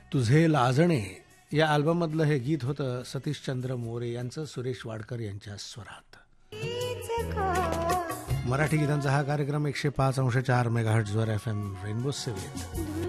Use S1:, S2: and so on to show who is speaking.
S1: तुझे लाजणे या अल्बममधलं हे गीत होतं सतीशचंद्र मोरे यांचं सुरेश वाडकर यांच्या स्वरात. मराठी गीतांचा हा कार्यक्रम 105.4 मेगाहर्ट्झवर FM रेनबो सेवेत